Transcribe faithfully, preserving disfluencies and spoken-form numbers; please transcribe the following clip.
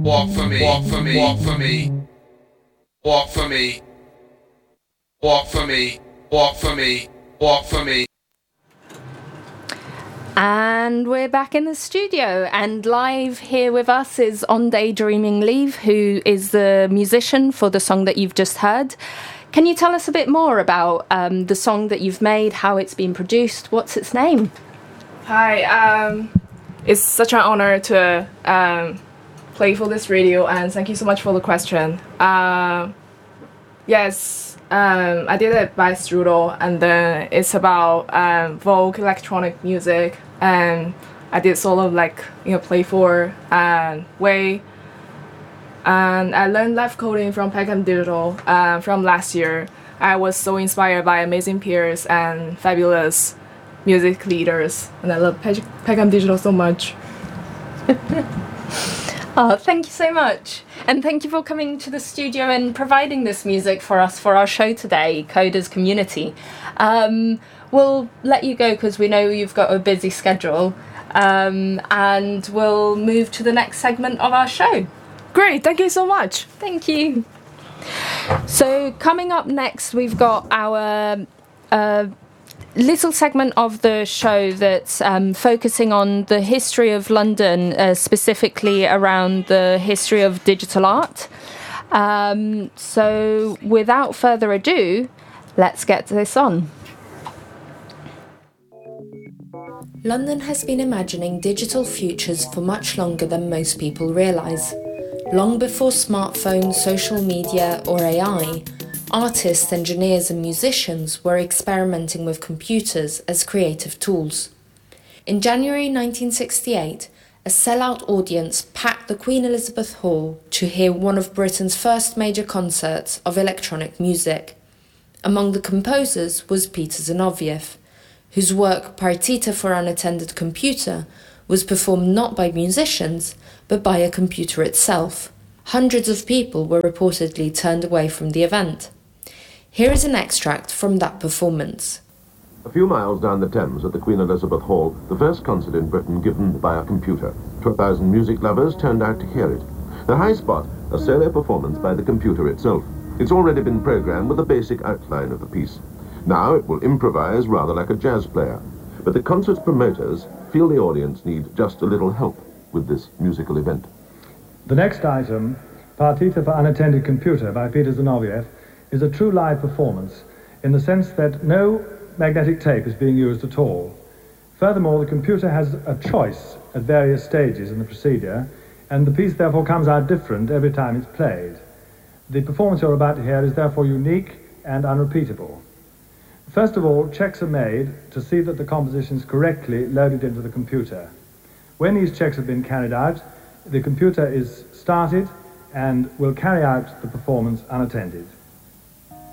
Walk for me, walk for me, walk for me, walk for me, walk for me, walk for me, walk for me. And we're back in the studio, and live here with us is On Daydreaming Leave, who is the musician for the song that you've just heard. Can you tell us a bit more about um, the song that you've made, how it's been produced, what's its name? Hi, um, it's such an honor to um, play for this radio, and thank you so much for the question. Uh, yes, um, I did it by Strudel, and then it's about um, folk electronic music, and I did sort of like, you know, playful and way. And I learned live coding from Peckham Digital uh, from last year. I was so inspired by amazing peers and fabulous music leaders, and I love Pe- Peckham Digital so much. Oh, thank you so much. And thank you for coming to the studio and providing this music for us for our show today, Coders Community. Um, we'll let you go because we know you've got a busy schedule, um, and we'll move to the next segment of our show. Great, thank you so much. Thank you. So coming up next, we've got our uh, little segment of the show that's um, focusing on the history of London, uh, specifically around the history of digital art. Um, so without further ado, let's get this on. London has been imagining digital futures for much longer than most people realise. Long before smartphones, social media or A I, artists, engineers and musicians were experimenting with computers as creative tools. In January nineteen sixty-eight, a sellout audience packed the Queen Elizabeth Hall to hear one of Britain's first major concerts of electronic music. Among the composers was Peter Zinoviev, whose work Partita for Unattended Computer was performed not by musicians, but by a computer itself. Hundreds of people were reportedly turned away from the event. Here is an extract from that performance. A few miles down the Thames at the Queen Elizabeth Hall, the first concert in Britain given by a computer. twelve thousand music lovers turned out to hear it. The high spot, a solo performance by the computer itself. It's already been programmed with a basic outline of the piece. Now it will improvise rather like a jazz player. But the concert's promoters feel the audience need just a little help with this musical event. The next item, Partita for Unattended Computer by Peter Zinoviev, is a true live performance in the sense that no magnetic tape is being used at all. Furthermore, the computer has a choice at various stages in the procedure, and the piece therefore comes out different every time it's played. The performance you're about to hear is therefore unique and unrepeatable. First of all, checks are made to see that the composition is correctly loaded into the computer. When these checks have been carried out, the computer is started and will carry out the performance unattended.